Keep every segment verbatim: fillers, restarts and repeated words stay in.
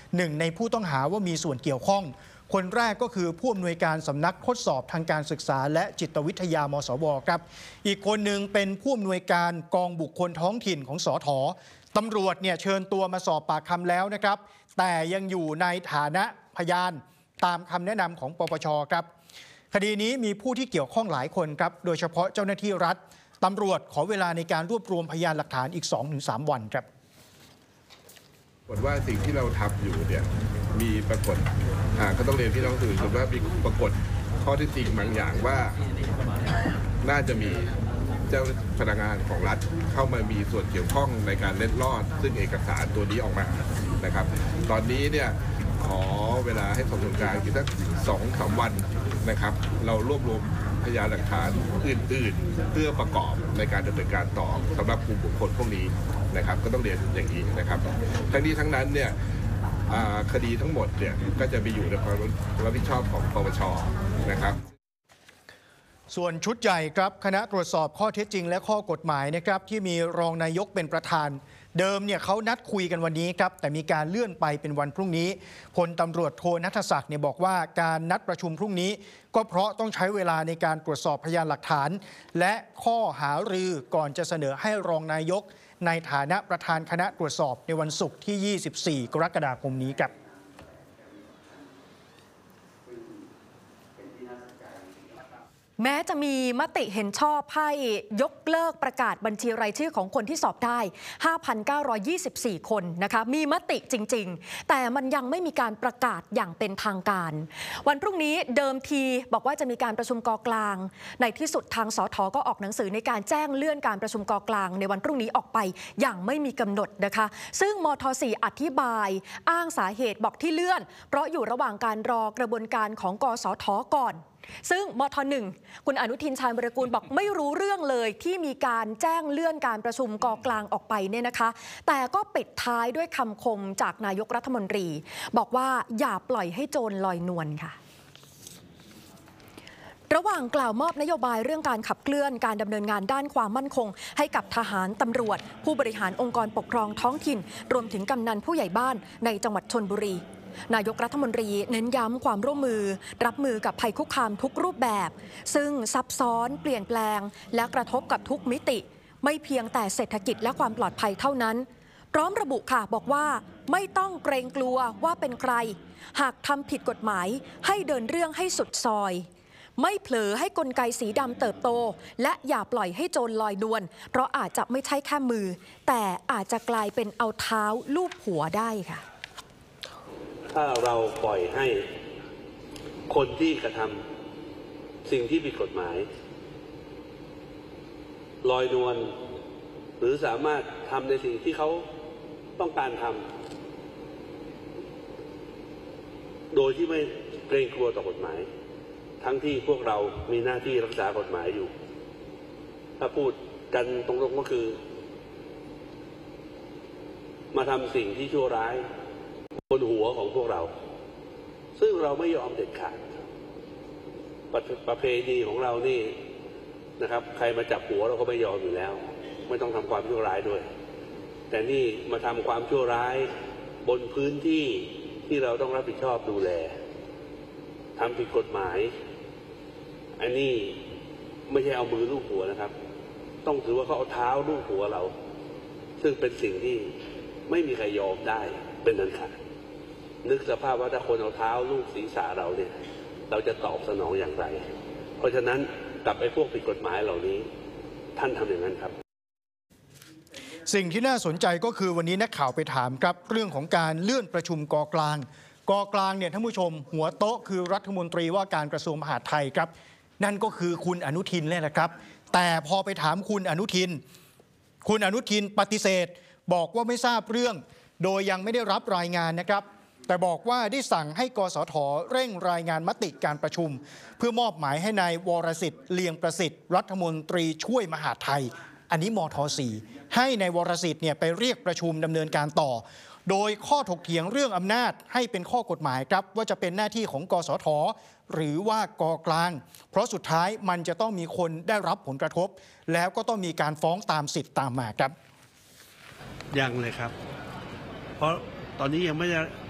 หนึ่งในผู้ต้องหาว่ามีส่วนเกี่ยวข้องคนแรกก็คือผู้อำนวยการสำนักทดสอบทางการศึกษาและจิตวิทยามสวครับอีกคนหนึ่งเป็นผู้อำนวยการกองบุคคลท้องถิ่นของสถ.ตำรวจเนี่ยเชิญตัวมาสอบปากคำแล้วนะครับแต่ยังอยู่ในฐานะพยานตามคำแนะนำของปปช.ครับคดีนี้มีผู้ที่เกี่ยวข้องหลายคนครับโดยเฉพาะเจ้าหน้าที่รัฐตำรวจขอเวลาในการรวบรวมพยานหลักฐานอีก สองถึงสาม วันครับบอกว่าสิ่งที่เราทำอยู่เนี่ยมีปรากฏอ่าก็ต้องเรียนพี่น้องสื่อว่ามีปรากฏข้อที่จริงบางอย่างว่าน่าจะมีเจ้าพนักงานของรัฐเข้ามามีส่วนเกี่ยวข้องในการเล็ดลอดซึ่งเอกสารตัวนี้ออกมานะครับตอนนี้เนี่ยขอเวลาให้สอบสวนกลางอีกสักสองสามวันนะครับเรารวบรวมพยานหลักฐานอื่นๆเพื่อประกอบในการดำเนินการต่อสำหรับกลุ่มบุคคลพวกนี้นะครับก็ต้องเรียนอย่างนี้นะครับทั้งนี้ทั้งนั้นเนี่ยคดีทั้งหมดเนี่ยก็จะไปอยู่ในความรับผิดชอบของปปช.นะครับส่วนชุดใหญ่ครับคณะตรวจสอบข้อเท็จจริงและข้อกฎหมายนะครับที่มีรองนายกเป็นประธานเดิมเนี่ยเขานัดคุยกันวันนี้ครับแต่มีการเลื่อนไปเป็นวันพรุ่งนี้พลตำรวจโทณัฐศักดิ์เนี่ยบอกว่าการนัดประชุมพรุ่งนี้ก็เพราะต้องใช้เวลาในการตรวจสอบพยานหลักฐานและข้อหารือก่อนจะเสนอให้รองนายกในฐานะประธานคณะตรวจสอบในวันศุกร์ที่ยี่สิบสี่กรกฎาคมนี้ครับแม้จะมีมติเห็นชอบให้ยกเลิกประกาศบัญชีรายชื่อของคนที่สอบได้ ห้าพันเก้าร้อยยี่สิบสี่ คนนะคะมีมติจริงๆแต่มันยังไม่มีการประกาศอย่างเป็นทางการวันพรุ่งนี้เดิมทีบอกว่าจะมีการประชุมกกลางในที่สุดทางสถ.ก็ออกหนังสือในการแจ้งเลื่อนการประชุมกกลางในวันพรุ่งนี้ออกไปอย่างไม่มีกำหนดนะคะซึ่งมท.สี่ อธิบายอ้างสาเหตุบอกที่เลื่อนเพราะอยู่ระหว่างการรอกระบวนการของกสท.ก่อนซึ่งมท.หนึ่งคุณอนุทินชาญวิรากูลบอกไม่รู้เรื่องเลยที่มีการแจ้งเลื่อนการประชุมกกลางออกไปเนี่ยนะคะแต่ก็ปิดท้ายด้วยคำคมจากนายกรัฐมนตรีบอกว่าอย่าปล่อยให้โจรลอยนวลค่ะระหว่างกล่าวมอบนโยบายเรื่องการขับเคลื่อนการดำเนินงานด้านความมั่นคงให้กับทหารตำรวจผู้บริหารองค์กรปกครองท้องถิ่นรวมถึงกำนันผู้ใหญ่บ้านในจังหวัดชลบุรีนายกรัฐมนตรีเน้นย้ำความร่วมมือรับมือกับภัยคุกคามทุกรูปแบบซึ่งซับซ้อนเปลี่ยนแปลงและกระทบกับทุกมิติไม่เพียงแต่เศรษฐกิจและความปลอดภัยเท่านั้นพร้อมระบุค่ะบอกว่าไม่ต้องเกรงกลัวว่าเป็นใครหากทำผิดกฎหมายให้เดินเรื่องให้สุดซอยไม่เผลอให้กลไกสีดำเติบโตและอย่าปล่อยให้โจรลอยนวลเพราะอาจจะไม่ใช่แค่มือแต่อาจจะกลายเป็นเอาเท้าลูบหัวได้ค่ะถ้าเราปล่อยให้คนที่กระทำสิ่งที่ผิดกฎหมายลอยนวลหรือสามารถทำในสิ่งที่เขาต้องการทำโดยที่ไม่เกรงกลัวต่อกฎหมายทั้งที่พวกเรามีหน้าที่รักษากฎหมายอยู่ถ้าพูดกันตรงๆก็คือมาทำสิ่งที่ชั่วร้ายบนหัวของพวกเราซึ่งเราไม่ยอมเด็ดขาดประประเพณีของเรานี่นะครับใครมาจับหัวเราก็ไม่ยอมอยู่แล้วไม่ต้องทำความชั่วร้ายด้วยแต่นี่มาทำความชั่วร้ายบนพื้นที่ที่เราต้องรับผิดชอบดูแลทำผิดกฎหมายอันนี้ไม่ใช่เอามือลูบหัวนะครับต้องถือว่าเขาเอาเท้าลูบหัวเราซึ่งเป็นสิ่งที่ไม่มีใครยอมได้เป็นอันขาดนึกสภาพว่าถ้าคนเอาเท้าลูบศีรษะเราเนี่ยเราจะตอบสนองอย่างไรเพราะฉะนั้นกับไอ้พวกผิดกฎหมายเหล่านี้ท่านทำอย่างนั้นครับสิ่งที่น่าสนใจก็คือวันนี้นักข่าวไปถามครับเรื่องของการเลื่อนประชุมกกลางกกลางเนี่ยท่านผู้ชมหัวโต๊ะคือรัฐมนตรีว่าการกระทรวงมหาดไทยครับนั่นก็คือคุณอนุทินเลยแหละครับแต่พอไปถามคุณอนุทินคุณอนุทินปฏิเสธบอกว่าไม่ทราบเรื่องโดยยังไม่ได้รับรายงานนะครับแต่บอกว่าได้สั่งให้กสทเร่งรายงานมติการประชุมเพื่อมอบหมายให้นายวรสิทธิ์เลียงประสิทธิ์รัฐมนตรีช่วยมหาดไทยอันนี้มท.สี่ให้นายวรสิทธิ์เนี่ยไปเรียกประชุมดำเนินการต่อโดยข้อถกเถียงเรื่องอำนาจให้เป็นข้อกฎหมายครับว่าจะเป็นหน้าที่ของกสทหรือว่ากกลางเพราะสุดท้ายมันจะต้องมีคนได้รับผลกระทบแล้วก็ต้องมีการฟ้องตามสิทธิ์ตามมาครับยังเลยครับเพราะตอนนี้ยังไม่ได้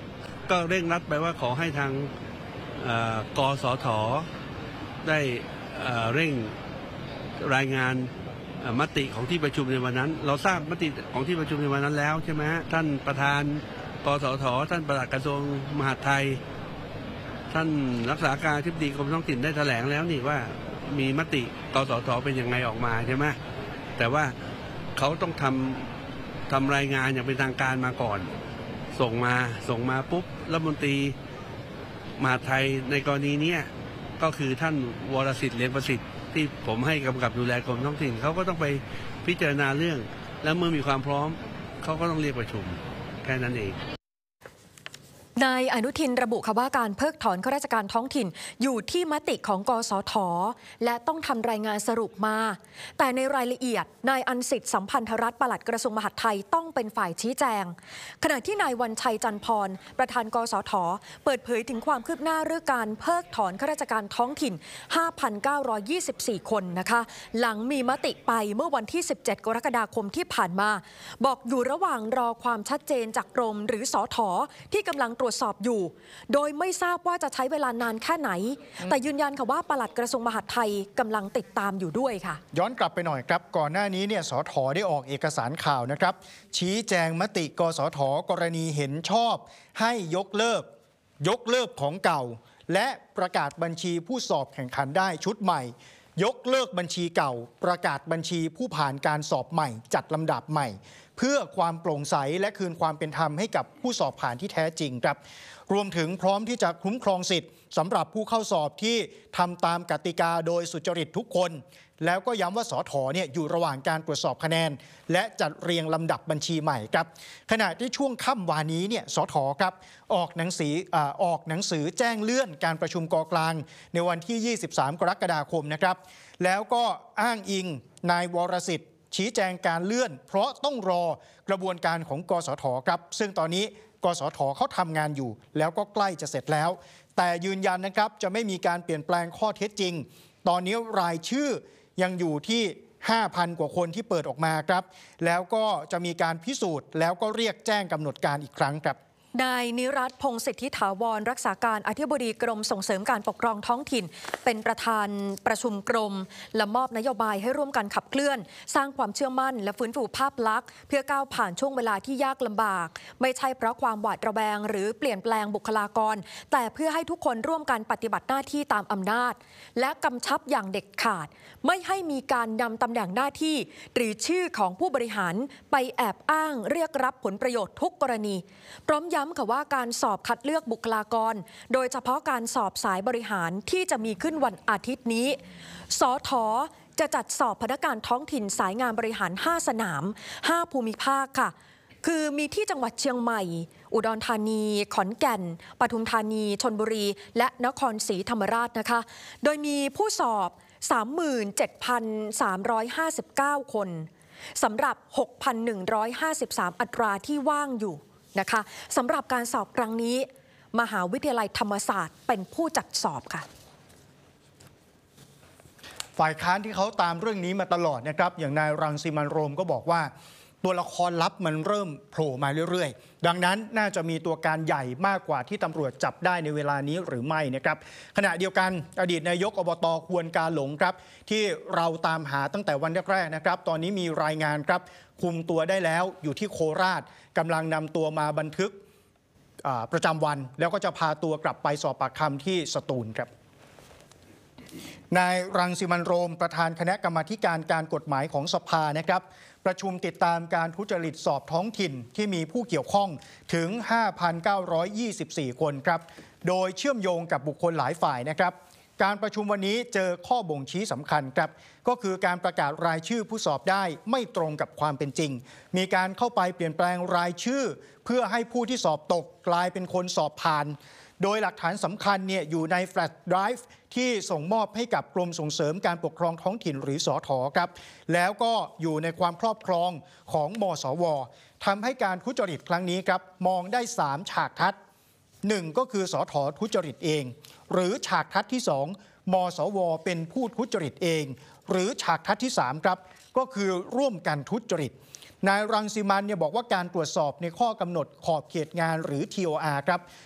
ก็เร่งรัดไปว่าขอให้ทางกสทได้เร่งรายงานมติของที่ประชุมในวันนั้นเราทราบมติของที่ประชุมในวันนั้นแล้วใช่ไหมฮะท่านประธานกสทท่านปลัดกระทรวงมหาดไทยท่านรักษาการอธิบดีกรมท้องถิ่นได้แถลงแล้วนี่ว่ามีมติกสทเป็นยังไงออกมาใช่ไหมแต่ว่าเขาต้องทำทำรายงานอย่างเป็นทางการมาก่อนส่งมาส่งมาปุ๊บรัฐมนตรีมหาดไทยในกรณีนี้ก็คือท่านวรสิทธิ์เลี้ยงประสิทธิ์ที่ผมให้กำกับดูแลกรมท้องถิ่นเขาก็ต้องไปพิจารณาเรื่องแล้วเมื่อมีความพร้อมเขาก็ต้องเรียกประชุมแค่นั้นเองนายอนุทินระบุค่ะว่าการเพิกถอนข้าราชการท้องถิ่นอยู่ที่มติของกสทและต้องทำรายงานสรุปมาแต่ในรายละเอียดนายอันสิทธิ์สัมพันธรัฐปลัดกระทรวงมหาดไทยต้องเป็นฝ่ายชี้แจงขณะที่นายวันชัยจันทร์พรประธานกสทเปิดเผยถึงความคืบหน้าเรื่องการเพิกถอนข้าราชการท้องถิ่น ห้าพันเก้าร้อยยี่สิบสี่ คนนะคะหลังมีมติไปเมื่อวันที่สิบเจ็ดกรกฎาคมที่ผ่านมาบอกอยู่ระหว่างรอความชัดเจนจากกรมหรือสทที่กำลังตรวจสอบอยู่โดยไม่ทราบว่าจะใช้เวลานานแค่ไหนแต่ยืนยันค่ะว่าปลัดกระทรวงมหาดไทยกำลังติดตามอยู่ด้วยค่ะย้อนกลับไปหน่อยครับก่อนหน้านี้เนี่ยสทได้ออกเอกสารข่าวนะครับชี้แจงมติกสทกรณีเห็นชอบให้ยกเลิกยกเลิกของเก่าและประกาศบัญชีผู้สอบแข่งขันได้ชุดใหม่ยกเลิกบัญชีเก่าประกาศบัญชีผู้ผ่านการสอบใหม่จัดลำดับใหม่เพื่อความโปร่งใสและคืนความเป็นธรรมให้กับผู้สอบผ่านที่แท้จริงครับรวมถึงพร้อมที่จะคุ้มครองสิทธิ์สำหรับผู้เข้าสอบที่ทำตามกติกาโดยสุจริตทุกคนแล้วก็ย้ำว่าสทเนี่ยอยู่ระหว่างการตรวจสอบคะแนนและจัดเรียงลำดับบัญชีใหม่ครับขณะที่ช่วงค่ำวานนี้เนี่ยสทครับออกหนังสือออกหนังสือแจ้งเลื่อนการประชุมกกลางในวันที่ยี่สิบสามกรกฎาคมนะครับแล้วก็อ้างอิงนายวรสิทธิ์ชี้แจงการเลื่อนเพราะต้องรอกระบวนการของกสทครับซึ่งตอนนี้กสทเขาทำงานอยู่แล้วก็ใกล้จะเสร็จแล้วแต่ยืนยันนะครับจะไม่มีการเปลี่ยนแปลงข้อเท็จจริงตอนนี้รายชื่อยังอยู่ที่ ห้าพัน กว่าคนที่เปิดออกมาครับแล้วก็จะมีการพิสูจน์แล้วก็เรียกแจ้งกำหนดการอีกครั้งครับนายนิรัตน์พงษ์สิทธิถาวรรักษาการอธิบดีกรมส่งเสริมการปกครองท้องถิ่นเป็นประธานประชุมกรมและมอบนโยบายให้ร่วมกันขับเคลื่อนสร้างความเชื่อมั่นและฟื้นฟูภาพลักษณ์เพื่อก้าวผ่านช่วงเวลาที่ยากลำบากไม่ใช่เพราะความหวาดระแวงหรือเปลี่ยนแปลงบุคลากรแต่เพื่อให้ทุกคนร่วมกันปฏิบัติหน้าที่ตามอำนาจและกำชับอย่างเด็ดขาดไม่ให้มีการนำตำแหน่งหน้าที่หรือชื่อของผู้บริหารไปแอบอ้างเรียกรับผลประโยชน์ทุกกรณีพร้อมย้ำค่ะว่าการสอบคัดเลือกบุคลากรโดยเฉพาะการสอบสายบริหารที่จะมีขึ้นวันอาทิตย์นี้สท.จะจัดสอบพนักงานท้องถิ่นสายงานบริหารห้าสนามห้าภูมิภาคค่ะคือมีที่จังหวัดเชียงใหม่อุดรธานีขอนแก่นปทุมธานีชลบุรีและนครศรีธรรมราชนะคะโดยมีผู้สอบ สามหมื่นเจ็ดพันสามร้อยห้าสิบเก้า คนสำหรับ หกพันหนึ่งร้อยห้าสิบสาม อัตราที่ว่างอยู่นะคะสำหรับการสอบครั้งนี้มหาวิทยาลัยธรรมศาสตร์เป็นผู้จัดสอบค่ะฝ่ายค้านที่เขาตามเรื่องนี้มาตลอดนะครับอย่างนายรังสิมันต์โรมก็บอกว่าตัวละครลับมันเริ่มโผล่มาเรื่อยๆดังนั้นน่าจะมีตัวการใหญ่มากกว่าที่ตำรวจจับได้ในเวลานี้หรือไม่นะครับขณะเดียวกันอดีตนายกอบต.ควนกาหลงครับที่เราตามหาตั้งแต่วันแรกๆนะครับตอนนี้มีรายงานครับคุมตัวได้แล้วอยู่ที่โคราชกำลังนำตัวมาบันทึกประจำวันแล้วก็จะพาตัวกลับไปสอบปากคำที่สตูลครับนายรังสิมันต์โรมประธานคณะกรรมาธิการการกฎหมายของสภานะครับประชุมติดตามการทุจริตสอบท้องถิ่นที่มีผู้เกี่ยวข้องถึง ห้าพันเก้าร้อยยี่สิบสี่ คนครับโดยเชื่อมโยงกับบุคคลหลายฝ่ายนะครับการประชุมวันนี้เจอข้อบ่งชี้สำคัญครับก็คือการประกาศรายชื่อผู้สอบได้ไม่ตรงกับความเป็นจริงมีการเข้าไปเปลี่ยนแปลงรายชื่อเพื่อให้ผู้ที่สอบตกกลายเป็นคนสอบผ่านโดยหลักฐานสำคัญเนี่ยอยู่ในแฟลชไดรฟ์ที่ส่งมอบให้กับกรมส่งเสริมการปกครองท้องถิ่นหรือสท.ครับแล้วก็อยู่ในความครอบครองของมสว.ทำให้การทุจริตครั้งนี้ครับมองได้สามฉากทัศน์หนึ่งก็คือสท.ทุจริตเองหรือฉากทัศน์ที่สองมสว.เป็นผู้ทุจริตเองหรือฉากทัศน์ที่สามครับก็คือร่วมกันทุจริตนายรังสิมันต์เนี่ยบอกว่าการตรวจสอบในข้อกำหนดขอบเขตงานหรือ ที โอ อาร์ ครับ